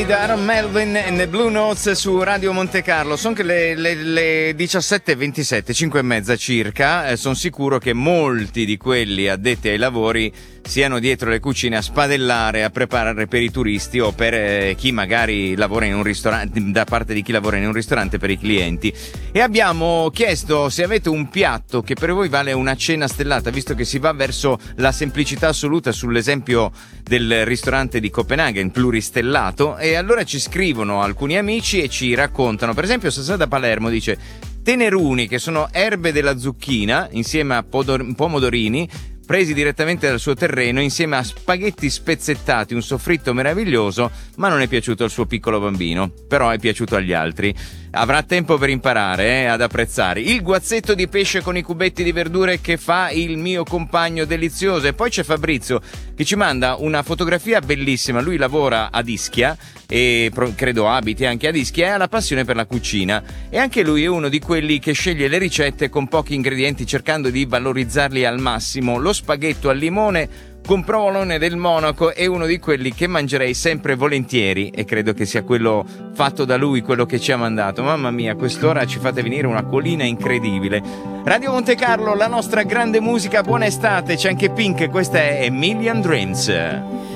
Aaron Melvin e The Blue Notes su Radio Monte Carlo. Sono che le 17:27, 5:30 circa. Sono sicuro che molti di quelli addetti ai lavori siano dietro le cucine a spadellare, a preparare per i turisti o per chi magari lavora in un ristorante, da parte di chi lavora in un ristorante per i clienti. E abbiamo chiesto se avete un piatto che per voi vale una cena stellata, visto che si va verso la semplicità assoluta sull'esempio del ristorante di Copenaghen, pluristellato, e allora ci scrivono alcuni amici e ci raccontano. Per esempio Sasà da Palermo dice: teneruni, che sono erbe della zucchina insieme a pomodorini presi direttamente dal suo terreno, insieme a spaghetti spezzettati, un soffritto meraviglioso, ma non è piaciuto al suo piccolo bambino, però è piaciuto agli altri. Avrà tempo per imparare ad apprezzare. Il guazzetto di pesce con i cubetti di verdure che fa il mio compagno delizioso. E poi c'è Fabrizio che ci manda una fotografia bellissima. Lui lavora ad Ischia e credo abiti anche ad Ischia e ha la passione per la cucina, e anche lui è uno di quelli che sceglie le ricette con pochi ingredienti cercando di valorizzarli al massimo. Lo spaghetto al limone con provolone del Monaco è uno di quelli che mangerei sempre volentieri, e credo che sia quello fatto da lui, quello che ci ha mandato. Mamma mia, a quest'ora ci fate venire una colina incredibile. Radio Monte Carlo, la nostra grande musica, buona estate. C'è anche Pink, questa è A Million Dreams.